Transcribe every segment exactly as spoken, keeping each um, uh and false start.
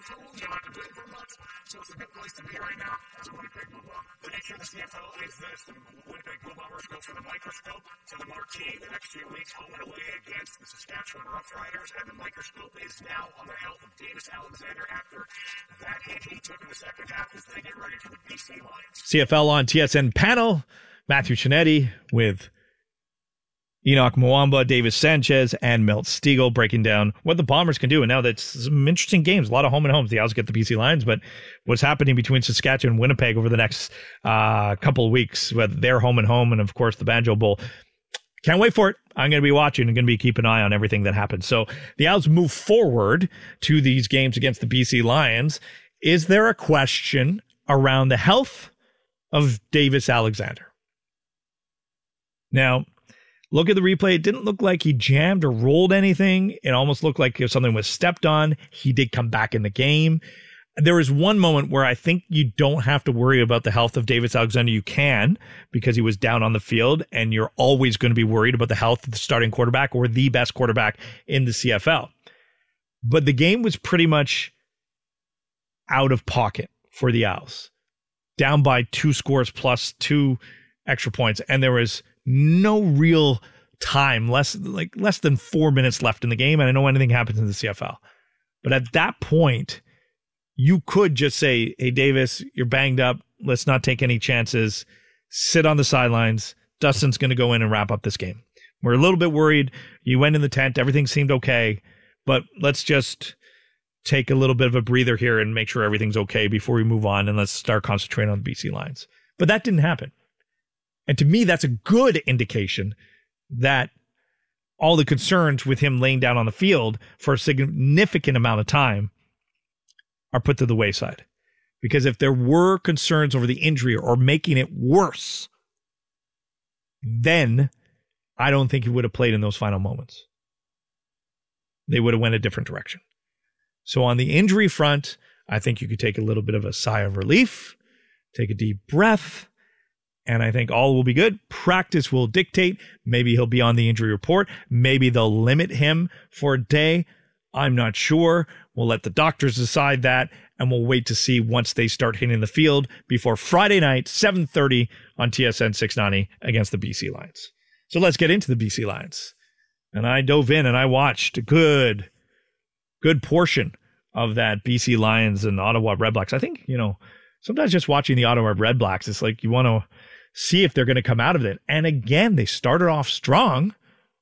tools. You don't have to do it for months. So it's a good place to be right now as a Winnipeg Blue Bomber. The nature of the C F L is this. The Winnipeg Blue Bombers go from the microscope to the marquee. The next few weeks, home and away against the Saskatchewan Roughriders, and the microscope is now on the health of Davis Alexander after that hit he took in the second half as they get ready for the B C Lions. C F L on T S N panel, Matthew Chinetti with Enoch Mwamba, Davis Sanchez, and Milt Stegall breaking down what the Bombers can do. And now that's some interesting games, a lot of home and homes. The Owls get the B C Lions, but what's happening between Saskatchewan and Winnipeg over the next uh, couple of weeks, with their home and home, and of course the Banjo Bowl. Can't wait for it. I'm going to be watching and going to be keeping an eye on everything that happens. So the Owls move forward to these games against the B C Lions. Is there a question around the health of Davis Alexander? Now, look at the replay. It didn't look like he jammed or rolled anything. It almost looked like something was stepped on. He did come back in the game. There was one moment where I think you don't have to worry about the health of Davis Alexander. You can, because he was down on the field, and you're always going to be worried about the health of the starting quarterback or the best quarterback in the C F L. But the game was pretty much out of pocket for the Owls, down by two scores plus two extra points, and there was no real time, less like less than four minutes left in the game. And I know anything happens in the C F L, but at that point, you could just say, hey, Davis, you're banged up. Let's not take any chances. Sit on the sidelines. Dustin's going to go in and wrap up this game. We're a little bit worried. You went in the tent. Everything seemed okay, but let's just take a little bit of a breather here and make sure everything's okay before we move on, and let's start concentrating on the B C Lions. But that didn't happen. And to me, that's a good indication that all the concerns with him laying down on the field for a significant amount of time are put to the wayside. Because if there were concerns over the injury or making it worse, then I don't think he would have played in those final moments. They would have went a different direction. So on the injury front, I think you could take a little bit of a sigh of relief, take a deep breath, and I think all will be good. Practice will dictate. Maybe he'll be on the injury report. Maybe they'll limit him for a day. I'm not sure. We'll let the doctors decide that, and we'll wait to see once they start hitting the field before Friday night, seven thirty on T S N six ninety against the B C Lions. So let's get into the B C Lions. And I dove in and I watched a good, good portion of that B C Lions and Ottawa Redblacks. I think, you know, sometimes just watching the Ottawa Redblacks, it's like you want to see if they're going to come out of it. And again, they started off strong.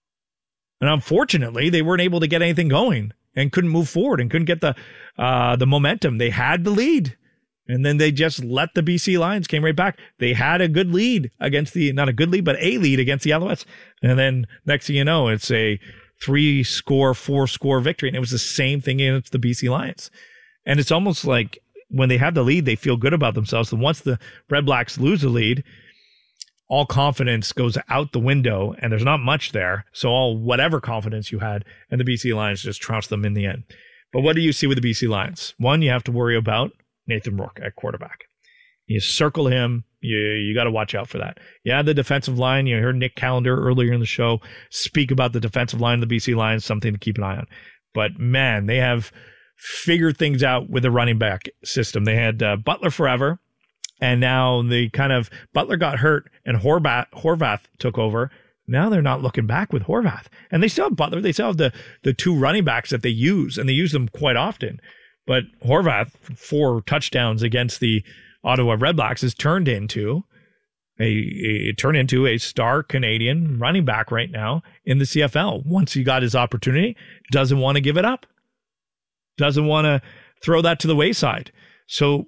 And unfortunately, they weren't able to get anything going and couldn't move forward and couldn't get the uh, the momentum. They had the lead. And then they just let the B C Lions came right back. They had a good lead against the, not a good lead, but a lead against the Alouettes. And then next thing you know, it's a three score, four score victory. And it was the same thing against the B C Lions. And it's almost like when they have the lead, they feel good about themselves. And once the Red Blacks lose the lead, all confidence goes out the window and there's not much there. So all whatever confidence you had, and the B C Lions just trounced them in the end. But what do you see with the B C Lions? One, you have to worry about Nathan Rourke at quarterback. You circle him. You you got to watch out for that. Yeah, the defensive line. You heard Nick Callender earlier in the show speak about the defensive line of the B C Lions, something to keep an eye on. But man, they have figured things out with the running back system. They had uh, Butler forever, and now they kind of Butler got hurt, and Horvath Horvath took over. Now they're not looking back with Horvath, and they still have Butler. They still have the the two running backs that they use, and they use them quite often. But Horvath, four touchdowns against the Ottawa Redblacks, has turned into a, a turned into a star Canadian running back right now in the C F L. Once he got his opportunity, doesn't want to give it up, doesn't want to throw that to the wayside. So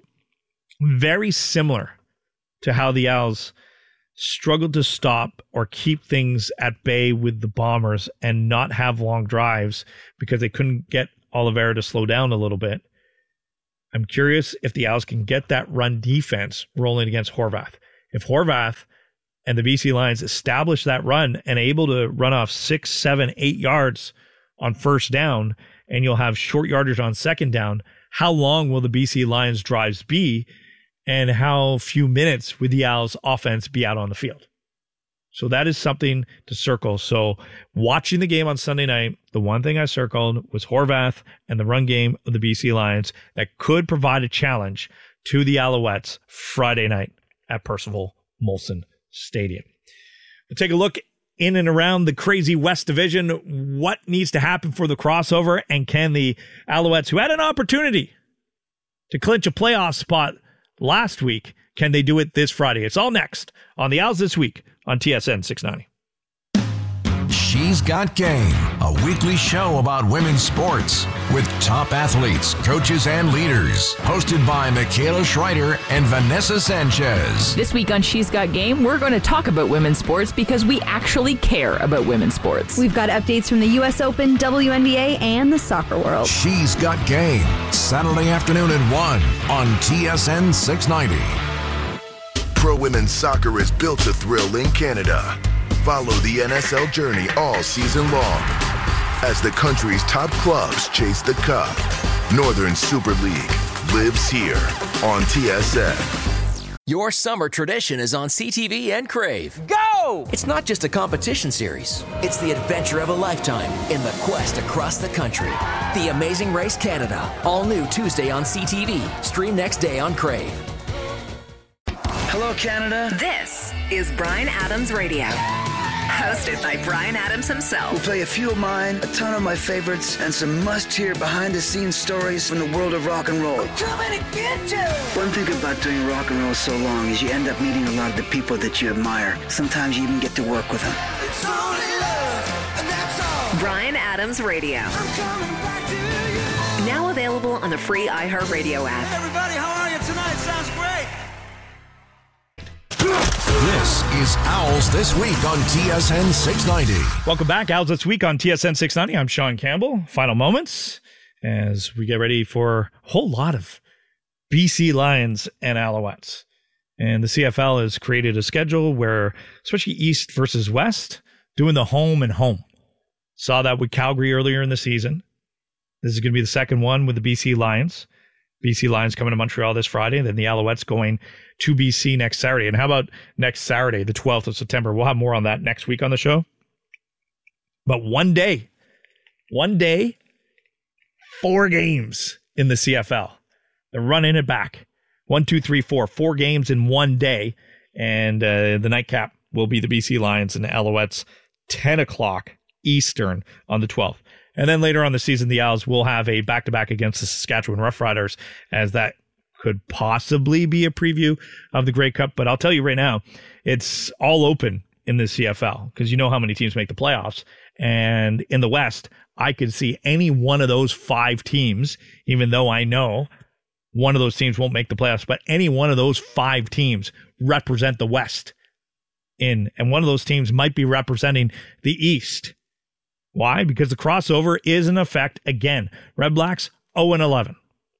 very similar to how the Owls struggled to stop or keep things at bay with the Bombers and not have long drives because they couldn't get Oliveira to slow down a little bit. I'm curious if the Owls can get that run defense rolling against Horvath. If Horvath and the B C Lions establish that run and able to run off six, seven, eight yards on first down, and you'll have short yardage on second down, how long will the B C Lions drives be, and how few minutes would the Owls offense be out on the field? So that is something to circle. So watching the game on Sunday night, the one thing I circled was Horvath and the run game of the B C Lions that could provide a challenge to the Alouettes Friday night at Percival Molson Stadium. We'll take a look in and around the crazy West Division. What needs to happen for the crossover, and can the Alouettes, who had an opportunity to clinch a playoff spot last week, can they do it this Friday? It's all next on the Owls This Week on T S N six ninety. She's Got Game, a weekly show about women's sports with top athletes, coaches, and leaders. Hosted by Michaela Schreider and Vanessa Sanchez. This week on She's Got Game, we're going to talk about women's sports because we actually care about women's sports. We've got updates from the U S Open, W N B A, and the soccer world. She's Got Game, Saturday afternoon at one on T S N six ninety. Pro Women's Soccer is built to thrill in Canada. Follow the N S L journey all season long as the country's top clubs chase the cup. Northern Super League lives here on T S N. Your summer tradition is on C T V and Crave. Go! It's not just a competition series. It's the adventure of a lifetime in the quest across the country. The Amazing Race Canada. All new Tuesday on C T V. Stream next day on Crave. Hello, Canada. This is Bryan Adams Radio. Hosted by Bryan Adams himself. We'll play a few of mine, a ton of my favorites, and some must-hear behind-the-scenes stories from the world of rock and roll. We're coming to get you! One thing about doing rock and roll so long is you end up meeting a lot of the people that you admire. Sometimes you even get to work with them. It's only love, and that's all. Bryan Adams Radio. I'm coming back to you. Now available on the free iHeartRadio app. Hey everybody, how are you tonight? Sounds great. This is Owls This Week on T S N six ninety. Welcome back, Owls This Week on T S N six ninety. I'm Sean Campbell. Final moments as we get ready for a whole lot of B C Lions and Alouettes. And the C F L has created a schedule where, especially East versus West, doing the home and home. Saw that with Calgary earlier in the season. This is going to be the second one with the B C Lions. B C Lions coming to Montreal this Friday, and then the Alouettes going to B C next Saturday. And how about next Saturday, the twelfth of September? We'll have more on that next week on the show. But one day, one day, four games in the C F L. They're running it back. One, two, three, four. Four games in one day. And uh, the nightcap will be the B C Lions and the Alouettes, ten o'clock Eastern on the twelfth. And then later on the season, the Owls will have a back-to-back against the Saskatchewan Roughriders, as that could possibly be a preview of the Grey Cup. But I'll tell you right now, it's all open in the C F L because you know how many teams make the playoffs. And in the West, I could see any one of those five teams, even though I know one of those teams won't make the playoffs, but any one of those five teams represent the West in, and one of those teams might be representing the East. Why? Because the crossover is in effect again. Red Blacks oh and eleven.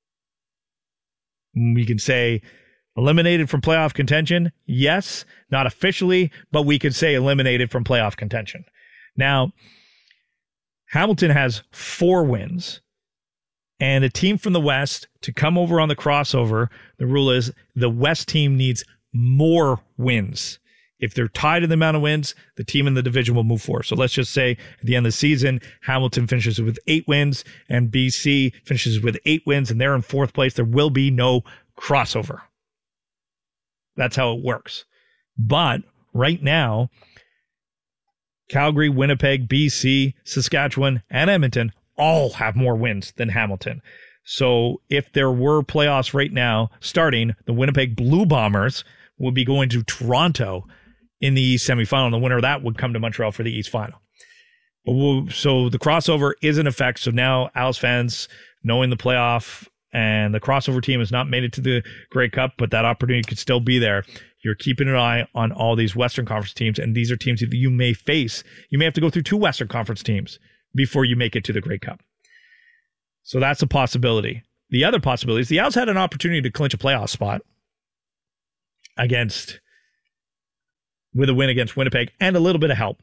We can say eliminated from playoff contention. Yes, not officially, but we could say eliminated from playoff contention. Now, Hamilton has four wins, and a team from the West to come over on the crossover, the rule is the West team needs more wins. If they're tied in the amount of wins, the team in the division will move forward. So let's just say at the end of the season, Hamilton finishes with eight wins and B C finishes with eight wins, and they're in fourth place. There will be no crossover. That's how it works. But right now, Calgary, Winnipeg, B C, Saskatchewan, and Edmonton all have more wins than Hamilton. So if there were playoffs right now starting, the Winnipeg Blue Bombers would be going to Toronto in the East semifinal, and the winner of that would come to Montreal for the East final. We'll, so the crossover is in effect. So now Owls fans, knowing the playoff and the crossover team has not made it to the Grey Cup, but that opportunity could still be there. You're keeping an eye on all these Western Conference teams, and these are teams that you may face. You may have to go through two Western Conference teams before you make it to the Grey Cup. So that's a possibility. The other possibility is the Owls had an opportunity to clinch a playoff spot against with a win against Winnipeg and a little bit of help.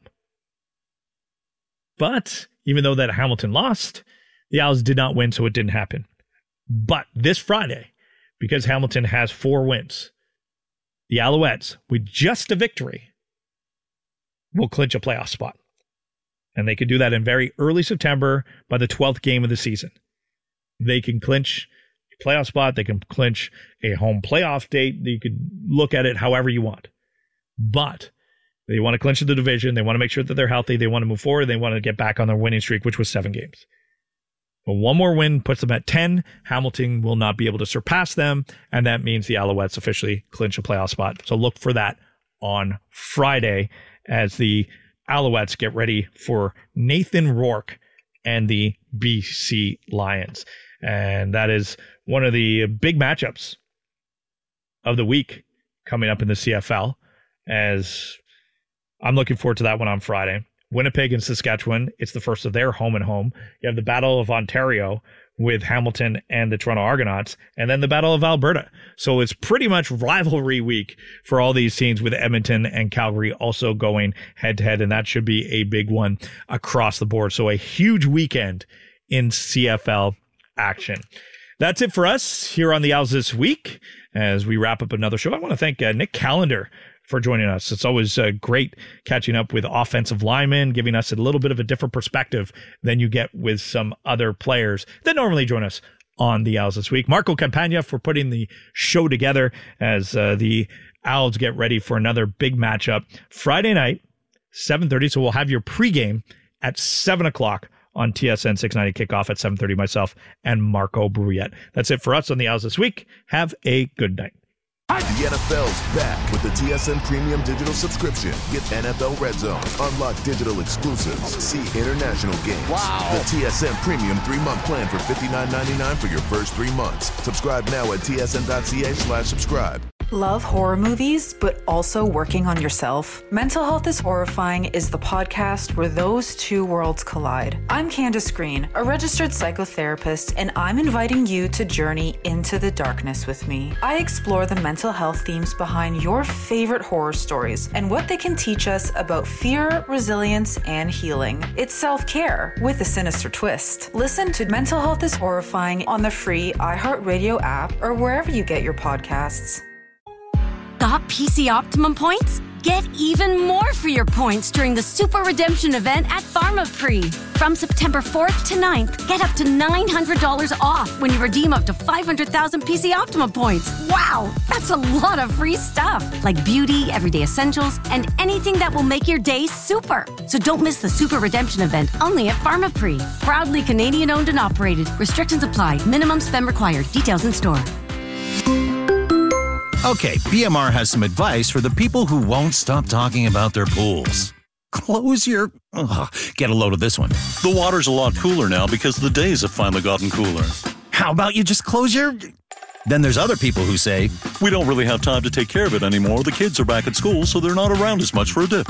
But even though that Hamilton lost, the Owls did not win, so it didn't happen. But this Friday, because Hamilton has four wins, the Alouettes, with just a victory, will clinch a playoff spot. And they could do that in very early September by the twelfth game of the season. They can clinch a playoff spot. They can clinch a home playoff date. You could look at it however you want. But they want to clinch the division. They want to make sure that they're healthy. They want to move forward. They want to get back on their winning streak, which was seven games. But one more win puts them at ten. Hamilton will not be able to surpass them, and that means the Alouettes officially clinch a playoff spot. So look for that on Friday as the Alouettes get ready for Nathan Rourke and the B C Lions. And that is one of the big matchups of the week coming up in the C F L, as I'm looking forward to that one on Friday. Winnipeg and Saskatchewan, it's the first of their home and home. You have the Battle of Ontario with Hamilton and the Toronto Argonauts, and then the Battle of Alberta. So it's pretty much rivalry week for all these teams, with Edmonton and Calgary also going head-to-head, and that should be a big one across the board. So a huge weekend in C F L action. That's it for us here on the Owls this week. As we wrap up another show, I want to thank uh, Nick Callender for joining us. It's always uh, great catching up with offensive linemen, giving us a little bit of a different perspective than you get with some other players that normally join us on the Owls this week. Marco Campagna for putting the show together as uh, the Owls get ready for another big matchup Friday night, seven thirty. So we'll have your pregame at seven o'clock on T S N six ninety, kickoff at seven thirty, myself and Marco Bruyette. That's it for us on the Owls this week. Have a good night. The N F L's back with the T S N Premium Digital subscription. Get N F L Red Zone, unlock digital exclusives, see international games. Wow. The T S N Premium three-month plan for fifty-nine ninety-nine for your first three months. Subscribe now at tsn.ca slash subscribe. Love horror movies, but also working on yourself? Mental Health is Horrifying is the podcast where those two worlds collide. I'm Candace Green, a registered psychotherapist, and I'm inviting you to journey into the darkness with me. I explore the mental health themes behind your favorite horror stories and what they can teach us about fear, resilience, and healing. It's self-care with a sinister twist. Listen to Mental Health is Horrifying on the free iHeartRadio app or wherever you get your podcasts. Got P C Optimum points? Get even more for your points during the Super Redemption event at PharmaPre. From September fourth to ninth, get up to nine hundred dollars off when you redeem up to five hundred thousand P C Optimum points. Wow, that's a lot of free stuff, like beauty, everyday essentials, and anything that will make your day super. So don't miss the Super Redemption event only at PharmaPre. Proudly Canadian-owned and operated. Restrictions apply. Minimum spend required. Details in store. Okay, B M R has some advice for the people who won't stop talking about their pools. Close your... Ugh, get a load of this one. The water's a lot cooler now because the days have finally gotten cooler. How about you just close your... Then there's other people who say, we don't really have time to take care of it anymore. The kids are back at school, so they're not around as much for a dip.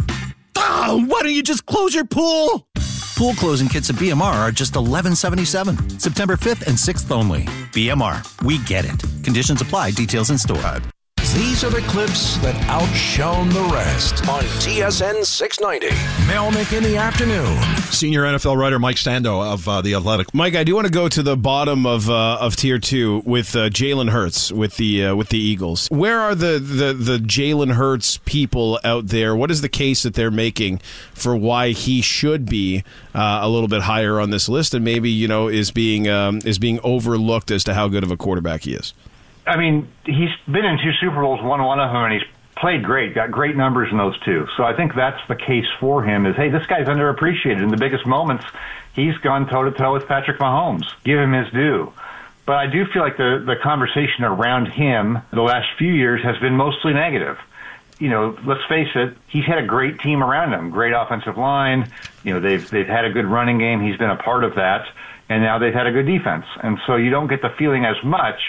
Oh, why don't you just close your pool? Pool closing kits at B M R are just eleven seventy-seven. September fifth and sixth only. B M R, we get it. Conditions apply. Details in store. These are the clips that outshone the rest on T S N six ninety. Melnick in the afternoon. Senior N F L writer Mike Stando of uh, The Athletic. Mike, I do want to go to the bottom of uh, of tier two with uh, Jalen Hurts with the uh, with the Eagles. Where are the the, the Jalen Hurts people out there? What is the case that they're making for why he should be uh, a little bit higher on this list, and maybe you know is being um, is being overlooked as to how good of a quarterback he is? I mean, he's been in two Super Bowls, won one of them, and he's played great, got great numbers in those two. So I think that's the case for him is, hey, this guy's underappreciated. In the biggest moments, he's gone toe-to-toe with Patrick Mahomes. Give him his due. But I do feel like the, the conversation around him the last few years has been mostly negative. You know, let's face it, he's had a great team around him, great offensive line. You know, they've they've had a good running game. He's been a part of that. And now they've had a good defense. And so you don't get the feeling as much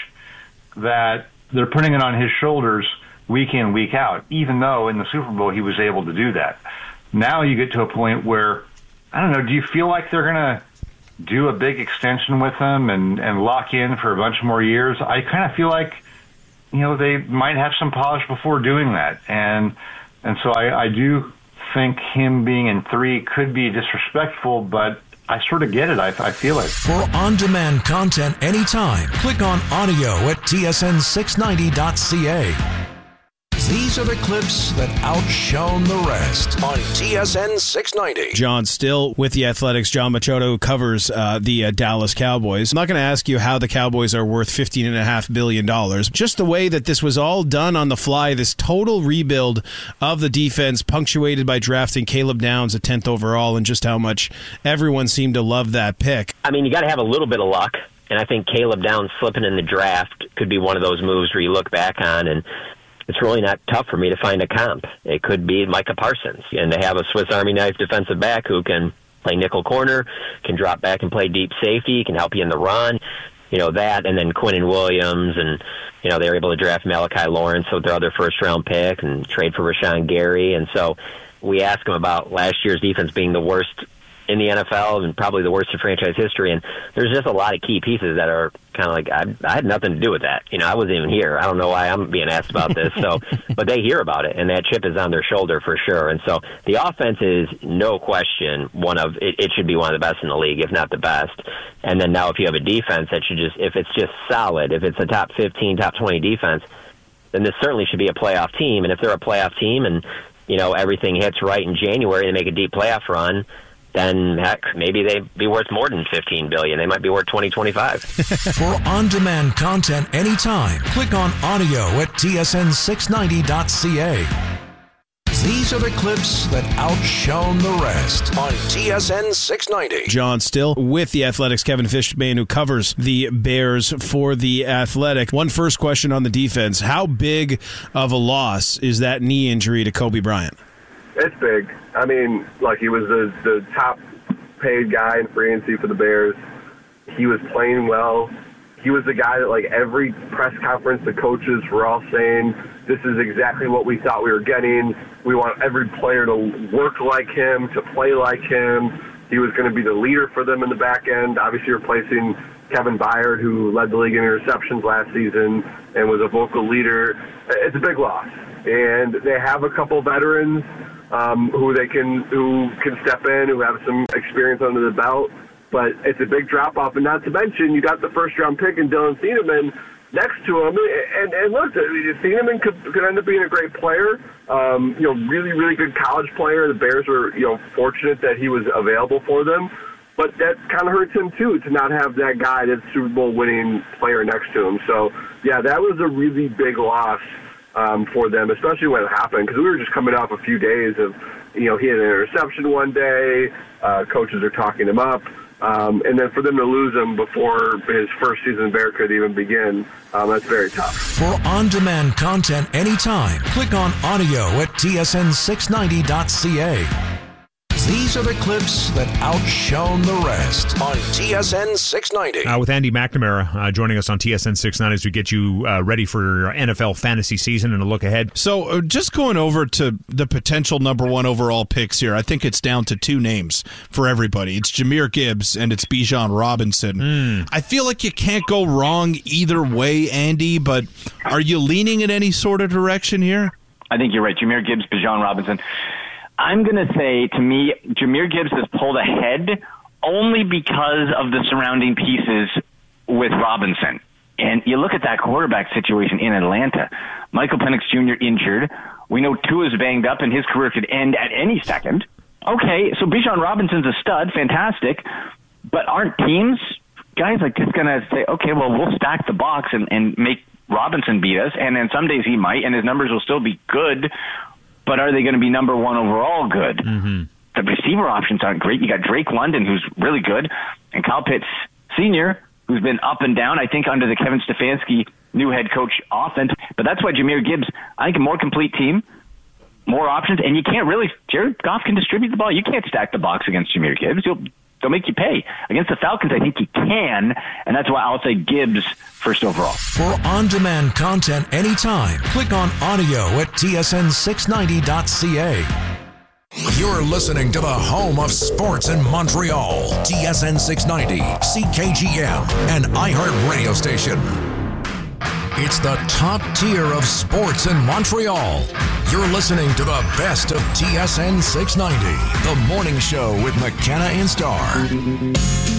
that they're putting it on his shoulders week in, week out, even though in the Super Bowl he was able to do that. Now you get to a point where, I don't know, do you feel like they're going to do a big extension with him and, and lock in for a bunch more years? I kind of feel like, you know, they might have some polish before doing that. And and so I, I do think him being in three could be disrespectful, but I sort of get it. I, I feel it. For on-demand content anytime, click on audio at T S N six ninety dot C A. These are the clips that outshone the rest on T S N six ninety. John Still with the Athletics. John Machado, who covers uh, the uh, Dallas Cowboys. I'm not going to ask you how the Cowboys are worth fifteen point five billion dollars. Just the way that this was all done on the fly, this total rebuild of the defense, punctuated by drafting Caleb Downs at tenth overall, and just how much everyone seemed to love that pick. I mean, you got to have a little bit of luck, and I think Caleb Downs slipping in the draft could be one of those moves where you look back on and it's really not tough for me to find a comp. It could be Micah Parsons, and they have a Swiss Army knife defensive back who can play nickel corner, can drop back and play deep safety, can help you in the run, you know, that, and then Quinnen Williams, and, you know, they were able to draft Malachi Lawrence with their other first-round pick and trade for Rashawn Gary, and so we asked him about last year's defense being the worst in the N F L and probably the worst in franchise history, and there's just a lot of key pieces that are kind of like, I, I had nothing to do with that. You know, I wasn't even here. I don't know why I'm being asked about this. So, but they hear about it, and that chip is on their shoulder for sure. And so the offense is no question one of it, it should be one of the best in the league, if not the best. And then now if you have a defense that should just, if it's just solid, if it's a top fifteen, top twenty defense, then this certainly should be a playoff team. And if they're a playoff team and, you know, everything hits right in January and they make a deep playoff run, then heck, maybe they'd be worth more than fifteen billion dollars. They might be worth twenty, twenty-five. For on-demand content anytime, click on audio at T S N six ninety dot C A. These are the clips that outshone the rest on T S N six ninety. John Still with the Athletics. Kevin Fishbane, who covers the Bears for the Athletic. One first question on the defense. How big of a loss is that knee injury to Kobe Bryant? It's big. I mean, like, he was the, the top-paid guy in free agency for the Bears. He was playing well. He was the guy that, like, every press conference, the coaches were all saying, this is exactly what we thought we were getting. We want every player to work like him, to play like him. He was going to be the leader for them in the back end, obviously replacing Kevin Byard, who led the league in interceptions last season and was a vocal leader. It's a big loss. And they have a couple veterans um, who they can who can step in, who have some experience under the belt. But it's a big drop-off. And not to mention, you got the first-round pick in Dylan Thieneman next to him. And, and look, Thieneman could, could end up being a great player, um, you know, really, really good college player. The Bears were, you know, fortunate that he was available for them. But that kind of hurts him, too, to not have that guy, that Super Bowl winning player next to him. So, yeah, that was a really big loss um, for them, especially when it happened, because we were just coming off a few days of, you know, he had an interception one day, uh, coaches are talking him up, um, and then for them to lose him before his first season Bear could even begin, um, that's very tough. For on-demand content anytime, click on audio at T S N six ninety dot C A. These are the clips that outshone the rest on T S N six ninety. Uh, with Andy McNamara uh, joining us on T S N six ninety as we get you uh, ready for N F L fantasy season and a look ahead. So uh, just going over to the potential number one overall picks here, I think it's down to two names for everybody. It's Jahmyr Gibbs and it's Bijan Robinson. Mm. I feel like you can't go wrong either way, Andy, but are you leaning in any sort of direction here? I think you're right. Jahmyr Gibbs, Bijan Robinson. I'm going to say, to me, Jahmyr Gibbs has pulled ahead only because of the surrounding pieces with Robinson. And you look at that quarterback situation in Atlanta. Michael Penix Junior injured. We know Tua's banged up and his career could end at any second. Okay, so Bijan Robinson's a stud, fantastic. But aren't teams, guys like this, going to say, okay, well, we'll stack the box and, and make Robinson beat us, and then some days he might, and his numbers will still be good. But are they going to be number one overall good? Mm-hmm. The receiver options aren't great. You got Drake London, who's really good, and Kyle Pitts Senior, who's been up and down, I think, under the Kevin Stefanski new head coach offense. But that's why Jahmyr Gibbs, I think, a more complete team, more options, and you can't really, Jared Goff can distribute the ball. You can't stack the box against Jahmyr Gibbs. He'll, they'll make you pay. Against the Falcons, I think you can, and that's why I'll say Gibbs first overall. For on-demand content anytime, click on audio at T S N six ninety dot C A. You're listening to the home of sports in Montreal. T S N six ninety, C K G M, and iHeart radio station. It's the top tier of sports in Montreal. You're listening to the best of T S N six ninety, the morning show with McKenna and Starr.